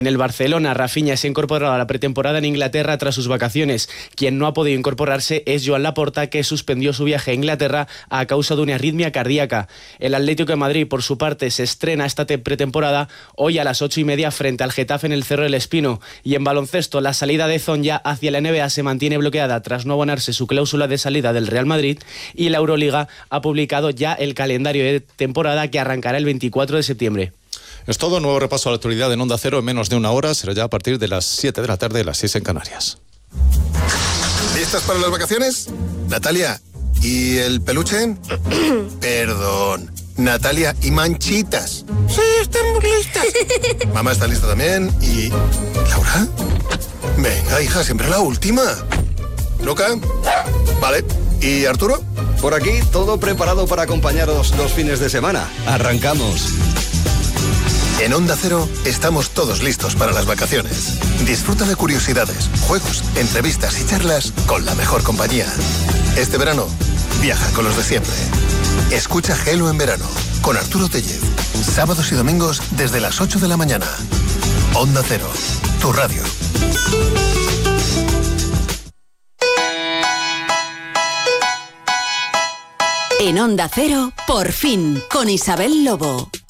En el Barcelona, Rafinha se ha incorporado a la pretemporada en Inglaterra tras sus vacaciones. Quien no ha podido incorporarse es Joan Laporta, que suspendió su viaje a Inglaterra a causa de una arritmia cardíaca. El Atlético de Madrid, por su parte, se estrena esta pretemporada hoy a las 8:30 frente al Getafe en el Cerro del Espino. Y en baloncesto, la salida de Zonja hacia la NBA se mantiene bloqueada tras no abonarse su cláusula de salida del Real Madrid, y la Euroliga ha publicado ya el calendario de temporada que arrancará el 24 de septiembre. Es todo. Nuevo repaso a la actualidad en Onda Cero en menos de una hora. Será ya a partir de las 7 de la tarde, las 6 en Canarias. ¿Listas para las vacaciones? Natalia, ¿y el peluche? Perdón. Natalia, ¿y Manchitas? Sí, estamos listas. Mamá está lista también. ¿Y Laura? Venga, hija, siempre la última. ¿Luca? Vale. ¿Y Arturo? Por aquí, todo preparado para acompañaros los fines de semana. ¡Arrancamos! En Onda Cero estamos todos listos para las vacaciones. Disfruta de curiosidades, juegos, entrevistas y charlas con la mejor compañía. Este verano, viaja con los de siempre. Escucha Gelo en verano con Arturo Tellez. Sábados y domingos desde las 8 de la mañana. Onda Cero, tu radio. En Onda Cero, por fin, con Isabel Lobo.